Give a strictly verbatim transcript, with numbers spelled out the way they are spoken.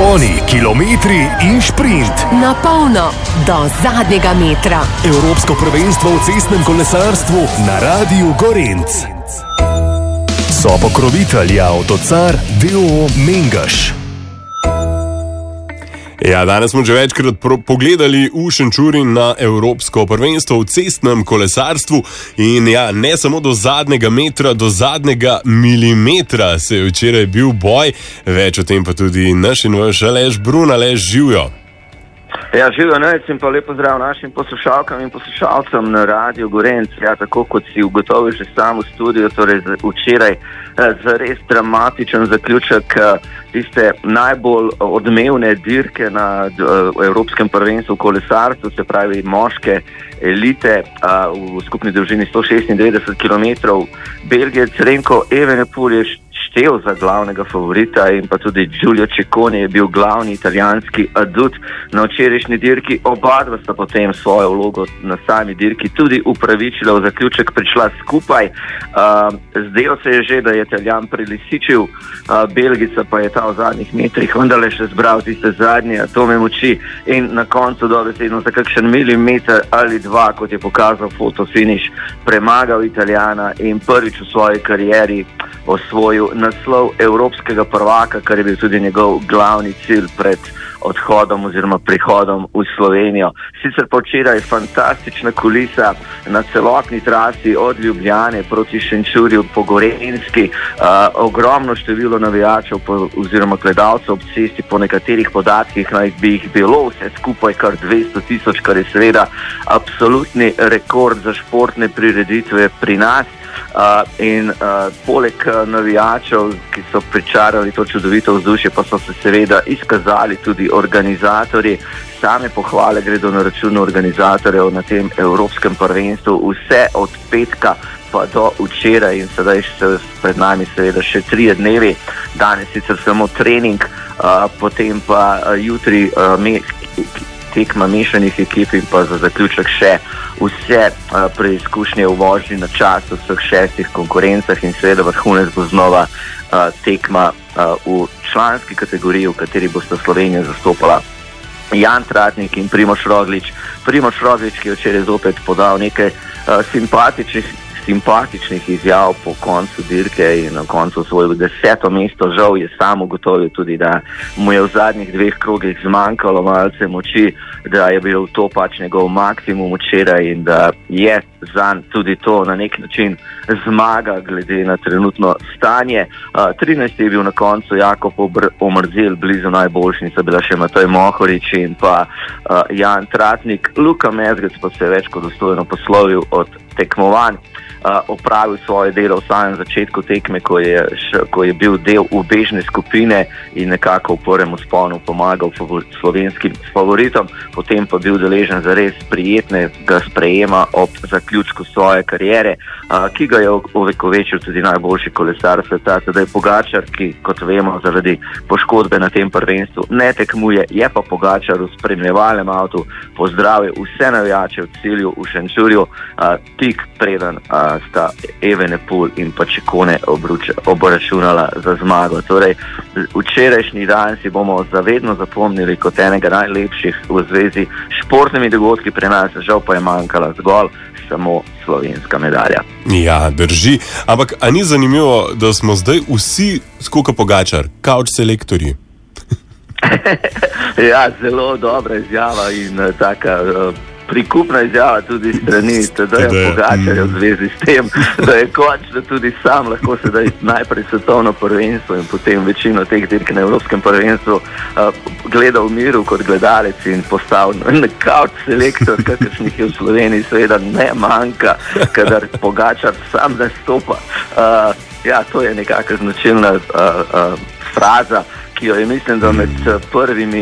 Vzponi, kilometri in šprint. Na polno, do zadnjega metra. Evropsko prvenstvo v cestnem kolesarstvu na Radiu Gorenc. So pokrovitelji Avtocar, d o o Mengeš. Ja, danes smo že večkrat pro- pogledali v Šenčuri na Evropsko prvenstvo v cestnem kolesarstvu in ja, ne samo do zadnjega metra, do zadnjega milimetra se je včeraj bil boj, več o tem pa tudi naš in vaš Aleš Brun. Aleš, živjo. Ja, živjo nec in pa lepo zdrav našim poslušalkam in poslušalcem na Radiu Gorenc. Ja, tako kot si ugotovil že sam v studiu, torej včeraj za res dramatičen zaključek tiste najbolj odmevne dirke na Evropskem prvenstvu v kolesarstvu, se pravi moške elite v skupni dolžini sto šestindevetdeset kilometrov. Belgijec Renko Evenepoel je štel za glavnega favorita in pa tudi Giulio Ciccone je bil glavni italijanski adut na včerajšnji dirki. Oba dva sta potem svojo vlogo na sami dirki tudi upravičila, v zaključek prišla skupaj. Uh, zdelo se je že, da je Italijan prelisičil, uh, Belgica pa je ta v zadnjih metrih vendarle še zbral tiste zadnje atome moči in na koncu dobesedno za kakšen milimeter ali dva, kot je pokazal fotofiniš, premagal Italijana in prvič v svoji karieri osvojil naslov evropskega prvaka, kar je bil tudi njegov glavni cilj pred odhodom oziroma prihodom v Slovenijo. Sicer pa včeraj fantastična kulisa na celotni trasi od Ljubljane proti Šenčurju po Gorenjski. Uh, ogromno število navijačev po, oziroma gledalcev ob cesti, po nekaterih podatkih naj bi jih bilo vse skupaj kar dvesto tisoč, kar je seveda absolutni rekord za športne prireditve pri nas. Uh, in uh, poleg uh, navijačev, ki so pričarali to čudovito vzdušje, pa so se seveda izkazali tudi organizatorji. Same pohvale gredo na račun organizatorjev na tem Evropskem prvenstvu, vse od petka pa do včeraj in sedaj še pred nami seveda še trije dnevi. Danes sicer samo trening, uh, potem pa uh, jutri uh, me, tekma mešanih ekip in pa za zaključek še vse uh, preizkušnje v vožnji na čas v vseh šestih konkurencah in seveda vrhunec bo znova uh, tekma uh, v članski kategoriji, v kateri bosta Slovenija zastopala Jan Tratnik in Primož Roglič. Primož Roglič, ki je včeraj zopet podal nekaj uh, simpatičnih simpatičnih izjav po koncu dirke in na koncu svoje deseto mesto. Žal je sam ugotovil tudi, da mu je v zadnjih dveh krogih zmanjkalo malce moči, da je bil to pač njegov maksimum včeraj in da je zanj tudi to na nek način zmaga glede na trenutno stanje. Uh, trinajsti je bil na koncu Jakob Omerzel, blizu najboljši sta bila še Matej Mohorič in pa uh, Jan Tratnik. Luka Mezgec pa se je več kot dostojno poslovil od tekmovanj. Uh, opravil svoje delo v samem začetku tekme, ko je, š, ko je bil del ubežne skupine in nekako v prvem vzponu pomagal favor, slovenskim favoritom, potem pa bil deležen za res prijetnega sprejema ob zaključku svoje kariere, uh, ki ga je ovekovečil tudi najboljši kolesar sveta, sedaj Pogačar, ki, kot vemo, zaradi poškodbe na tem prvenstvu ne tekmuje, je pa Pogačar v spremljevalnem avtu pozdravil vse navijače v cilju v Šenčurju, uh, tik preden uh, sta Evenepoel in pa Ciccone obračunala za zmago. Torej, včerajšnji dan si bomo zavedno zapomnili kot enega najlepših v zvezi s športnimi dogodki pri nas, žal pa je manjkala zgolj samo slovenska medalja. Ja, drži. Ampak, a ni zanimivo, da smo zdaj vsi skoka Pogačar, couch selektorji? Ja, zelo dobra izjava in uh, taka uh, prikupna izjava tudi strani Tadeja Pogačarja v zvezi s tem, da je končno tudi sam lahko sedaj najprej svetovno prvenstvo in potem večino teh dirk na Evropskem prvenstvu uh, gledal v miru kot gledalec in postal couch selektor, kakršnih je v Sloveniji seveda ne manjka, kadar Pogačar sam nastopa. Uh, ja, to je nekakšna značilna uh, uh, fraza, ki jo je, mislim, da med prvimi